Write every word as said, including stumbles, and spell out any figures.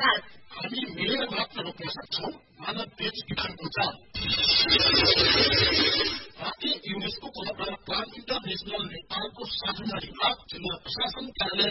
अर्थात् हामी मिलेर मात्र रोक्न सक्छौं मानव तेज किटाणुको जाल। बाँकी युनेस्को तर्फबाट प्लान इन्टरनेशनल नेपालको साझा विभाग जिल्ला प्रशासन कार्यालय